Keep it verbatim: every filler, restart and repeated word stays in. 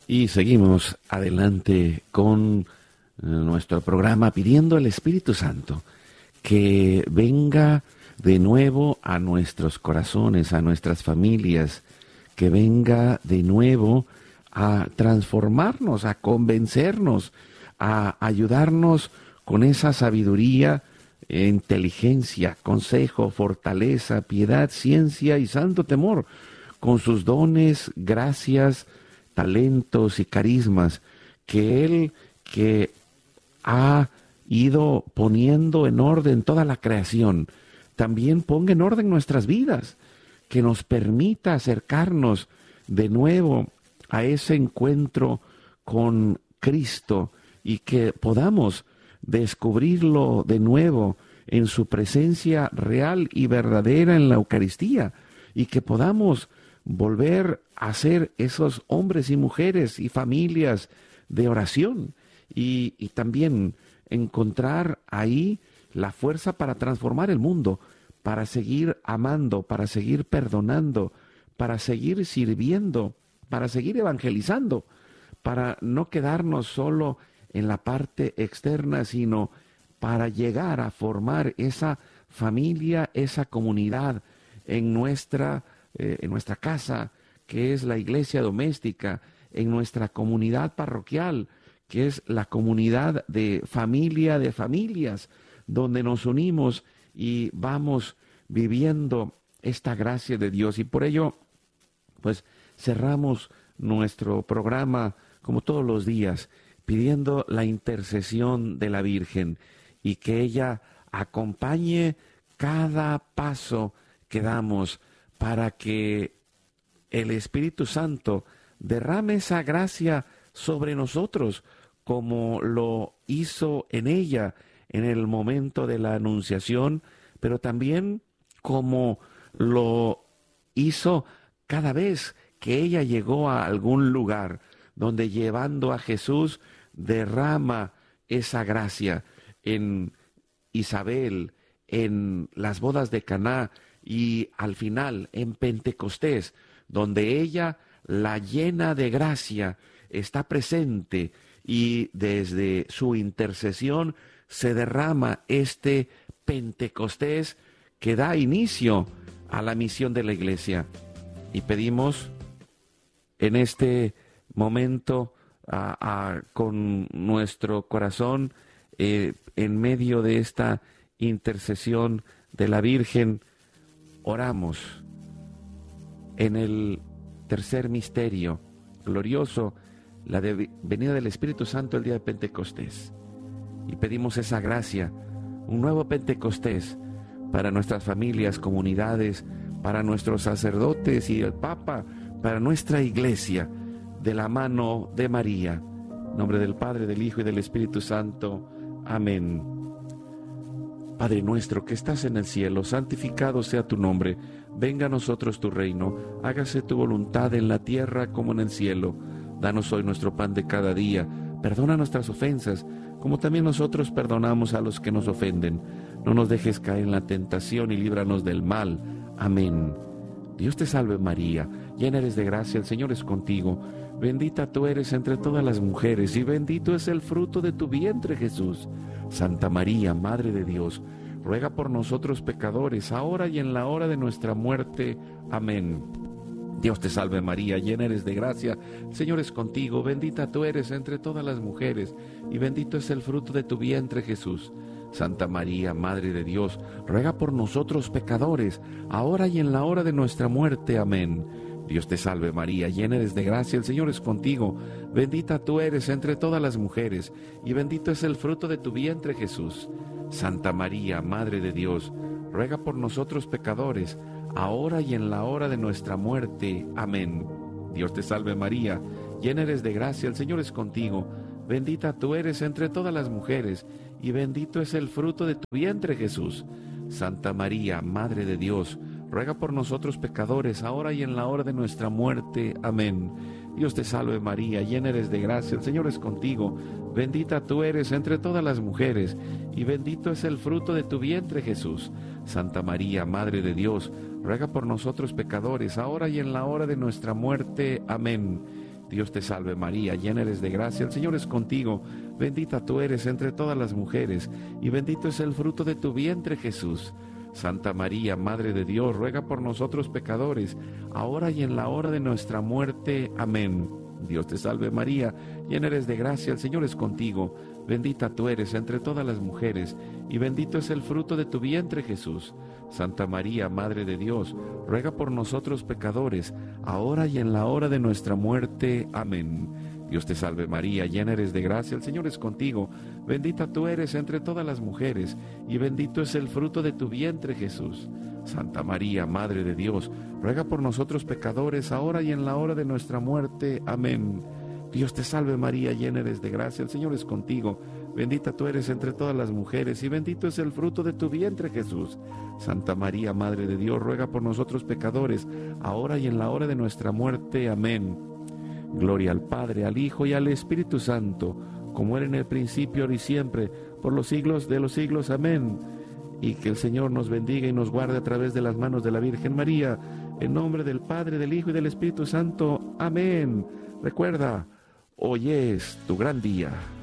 Y seguimos adelante con nuestro programa pidiendo al Espíritu Santo que venga de nuevo a nuestros corazones, a nuestras familias, que venga de nuevo a transformarnos, a convencernos, a ayudarnos con esa sabiduría, inteligencia, consejo, fortaleza, piedad, ciencia y santo temor, con sus dones, gracias, talentos y carismas que Él, que ha ido poniendo en orden toda la creación, también ponga en orden nuestras vidas, que nos permita acercarnos de nuevo a ese encuentro con Cristo y que podamos descubrirlo de nuevo en su presencia real y verdadera en la Eucaristía, y que podamos volver a ser esos hombres y mujeres y familias de oración, y, y también encontrar ahí la fuerza para transformar el mundo, para seguir amando, para seguir perdonando, para seguir sirviendo, para seguir evangelizando, para no quedarnos solo en la parte externa, sino para llegar a formar esa familia, esa comunidad en nuestra, eh, en nuestra casa, que es la iglesia doméstica, en nuestra comunidad parroquial, que es la comunidad de familia de familias, donde nos unimos y vamos viviendo esta gracia de Dios. Y por ello, pues cerramos nuestro programa, como todos los días, pidiendo la intercesión de la Virgen y que ella acompañe cada paso que damos para que el Espíritu Santo derrame esa gracia sobre nosotros, como lo hizo en ella en el momento de la Anunciación, pero también como lo hizo cada vez que ella llegó a algún lugar donde, llevando a Jesús, derrama esa gracia en Isabel, en las bodas de Caná y al final en Pentecostés, donde ella, la llena de gracia, está presente y desde su intercesión se derrama este Pentecostés que da inicio a la misión de la Iglesia. Y pedimos en este momento a, a, con nuestro corazón, eh, en medio de esta intercesión de la Virgen, oramos en el tercer misterio glorioso, la de venida del Espíritu Santo el día de Pentecostés. Y pedimos esa gracia, un nuevo Pentecostés para nuestras familias, comunidades, para nuestros sacerdotes y el Papa, para nuestra Iglesia, de la mano de María. En nombre del Padre, del Hijo y del Espíritu Santo. Amén. Padre nuestro que estás en el cielo, santificado sea tu nombre. Venga a nosotros tu reino. Hágase tu voluntad en la tierra como en el cielo. Danos hoy nuestro pan de cada día. Perdona nuestras ofensas, como también nosotros perdonamos a los que nos ofenden. No nos dejes caer en la tentación y líbranos del mal. Amén. Dios te salve María, llena eres de gracia, el Señor es contigo. Bendita tú eres entre todas las mujeres, y bendito es el fruto de tu vientre, Jesús. Santa María, Madre de Dios, ruega por nosotros pecadores, ahora y en la hora de nuestra muerte. Amén. Dios te salve María, llena eres de gracia, el Señor es contigo. Bendita tú eres entre todas las mujeres, y bendito es el fruto de tu vientre, Jesús. Santa María, Madre de Dios, ruega por nosotros pecadores, ahora y en la hora de nuestra muerte. Amén. Dios te salve María, llena eres de gracia, el Señor es contigo. Bendita tú eres entre todas las mujeres, y bendito es el fruto de tu vientre, Jesús. Santa María, Madre de Dios, ruega por nosotros pecadores, ahora y en la hora de nuestra muerte. Amén. Dios te salve María, llena eres de gracia, el Señor es contigo. Bendita tú eres entre todas las mujeres, y bendito es el fruto de tu vientre, Jesús. Santa María, Madre de Dios, ruega por nosotros pecadores, ahora y en la hora de nuestra muerte. Amén. Dios te salve María, llena eres de gracia, el Señor es contigo. Bendita tú eres entre todas las mujeres, y bendito es el fruto de tu vientre, Jesús. Santa María, Madre de Dios, ruega por nosotros pecadores, ahora y en la hora de nuestra muerte. Amén. Dios te salve María, llena eres de gracia, el Señor es contigo, bendita tú eres entre todas las mujeres, y bendito es el fruto de tu vientre Jesús. Santa María, Madre de Dios, ruega por nosotros pecadores, ahora y en la hora de nuestra muerte. Amén. Dios te salve María, llena eres de gracia, el Señor es contigo, bendita tú eres entre todas las mujeres, y bendito es el fruto de tu vientre Jesús. Santa María, Madre de Dios, ruega por nosotros pecadores, ahora y en la hora de nuestra muerte. Amén. Dios te salve María, llena eres de gracia, el Señor es contigo, bendita tú eres entre todas las mujeres, y bendito es el fruto de tu vientre Jesús. Santa María, Madre de Dios, ruega por nosotros pecadores, ahora y en la hora de nuestra muerte. Amén. Dios te salve María, llena eres de gracia, el Señor es contigo, bendita tú eres entre todas las mujeres, y bendito es el fruto de tu vientre Jesús. Santa María, Madre de Dios, ruega por nosotros pecadores, ahora y en la hora de nuestra muerte. Amén. Gloria al Padre, al Hijo y al Espíritu Santo, como era en el principio, ahora y siempre, por los siglos de los siglos. Amén. Y que el Señor nos bendiga y nos guarde a través de las manos de la Virgen María, en nombre del Padre, del Hijo y del Espíritu Santo. Amén. Recuerda, hoy es tu gran día.